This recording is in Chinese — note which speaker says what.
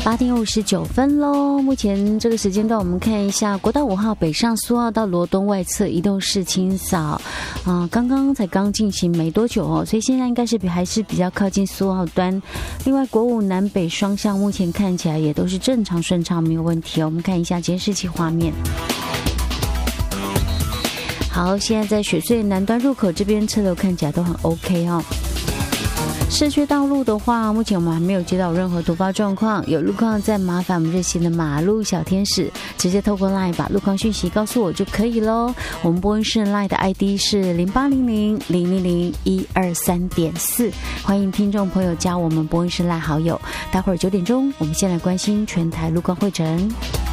Speaker 1: 8:59咯。目前这个时间段，我们看一下国道5号北上苏澳到罗东外侧移动式清扫，刚进行没多久哦，所以现在应该是还是比较靠近苏澳端。另外，国5南北双向目前看起来也都是正常顺畅，没有问题哦。我们看一下监视器画面。好，现在在雪隧南端入口这边车流看起来都很 OK 哦。市区道路的话，目前我们还没有接到任何突发状况，有路况再麻烦我们热心的马路小天使直接透过 LINE 把路况讯息告诉我就可以咯。我们播音室 LINE 的 ID 是0800000123.4，欢迎听众朋友加我们播音室 LINE 好友。待会儿9点钟，我们先来关心全台路况汇整。